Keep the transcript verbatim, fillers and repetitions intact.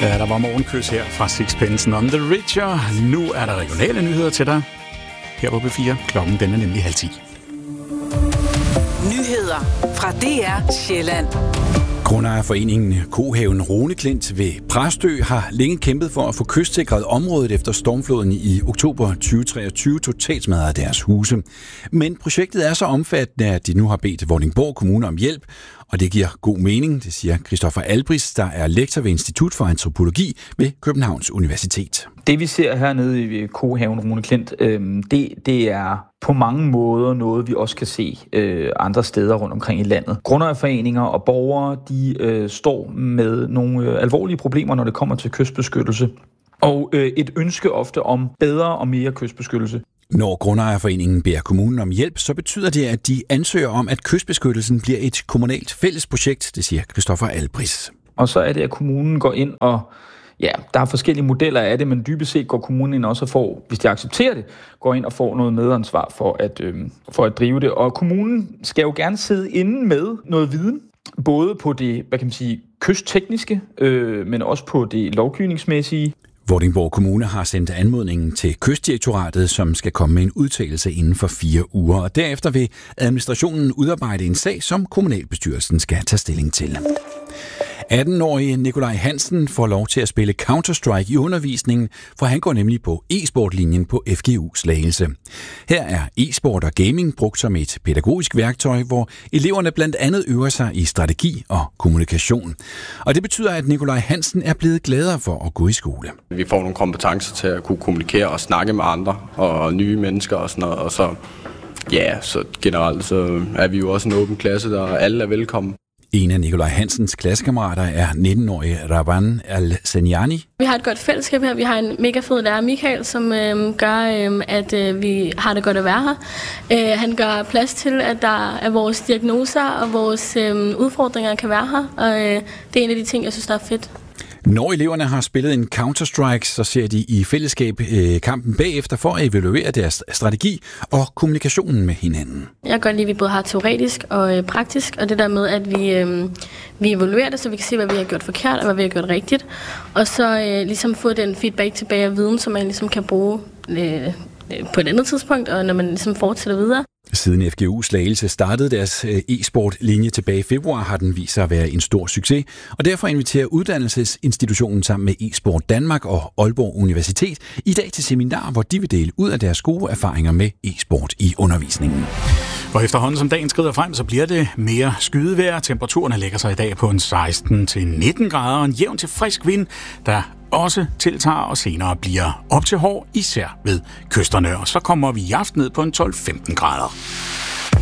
Ja, der var morgenkys her fra Sixpence on the Richer. Nu er der regionale nyheder til dig her på B fire. Klokken den er nemlig halv ti. Nyheder fra D R Sjælland. Grundejerforeningen Kohaven Roneklint ved Præstø har længe kæmpet for at få kystsikret området efter stormfloden i oktober tyve treogtyve totalt smadrede deres huse. Men projektet er så omfattende, at de nu har bedt Vordingborg Kommune om hjælp, og det giver god mening, det siger Christoffer Albris, der er lektor ved Institut for Antropologi ved Københavns Universitet. Det vi ser hernede i Kohaven Roneklint, øh, det, det er på mange måder noget, vi også kan se øh, andre steder rundt omkring i landet. Grundejerforeninger og borgere, de øh, står med nogle øh, alvorlige problemer, når det kommer til kystbeskyttelse, og øh, et ønske ofte om bedre og mere kystbeskyttelse. Når Grundejerforeningen beder kommunen om hjælp, så betyder det, at de ansøger om, at kystbeskyttelsen bliver et kommunalt fællesprojekt, det siger Christoffer Albris. Og så er det, at kommunen går ind og, ja, der er forskellige modeller af det, men dybest set går kommunen ind også og får, hvis de accepterer det, går ind og får noget medansvar for at, øh, for at drive det. Og kommunen skal jo gerne sidde inde med noget viden, både på det, hvad kan man sige, kysttekniske, øh, men også på det lovgivningsmæssige. Vordingborg Kommune har sendt anmodningen til Kystdirektoratet, som skal komme med en udtalelse inden for fire uger. Og derefter vil administrationen udarbejde en sag, som kommunalbestyrelsen skal tage stilling til. atten-årige Nikolaj Hansen får lov til at spille Counter-Strike i undervisningen, for han går nemlig på e-sportlinjen på F G U Slagelse. Her er e-sport og gaming brugt som et pædagogisk værktøj, hvor eleverne blandt andet øver sig i strategi og kommunikation. Og det betyder, at Nikolaj Hansen er blevet gladere for at gå i skole. Vi får nogle kompetencer til at kunne kommunikere og snakke med andre og nye mennesker og sådan noget, og så, ja, så generelt så er vi jo også en åben klasse, der alle er velkommen. En af Nikolaj Hansens klassekammerater er nitten-årige Ravan Al-Senyani. Vi har et godt fællesskab her. Vi har en mega fed lærer, Michael, som øh, gør, øh, at øh, vi har det godt at være her. Øh, han gør plads til, at der er vores diagnoser og vores øh, udfordringer kan være her. Og øh, det er en af de ting, jeg synes, der er fedt. Når eleverne har spillet en Counter-Strike, så ser de i fællesskab øh, kampen bagefter for at evaluere deres strategi og kommunikationen med hinanden. Jeg kan godt lide, at vi både har teoretisk og øh, praktisk, og det der med, at vi, øh, vi evaluerer det, så vi kan se, hvad vi har gjort forkert og hvad vi har gjort rigtigt. Og så øh, ligesom få den feedback tilbage af viden, som man ligesom kan bruge øh, på et andet tidspunkt, og når man ligesom fortsætter videre. Siden F G U Slagelse startede deres e-sport-linje tilbage i februar, har den vist sig at være en stor succes, og derfor inviterer uddannelsesinstitutionen sammen med eSport Danmark og Aalborg Universitet i dag til seminar, hvor de vil dele ud af deres gode erfaringer med e-sport i undervisningen. Og efterhånden som dagen skrider frem, så bliver det mere skydevejr. Temperaturerne lægger sig i dag på en seksten til nitten grader, og en jævn til frisk vind, der også tiltager og senere bliver op til hård, især ved kysterne. Og så kommer vi i aften ned på en tolv til femten grader.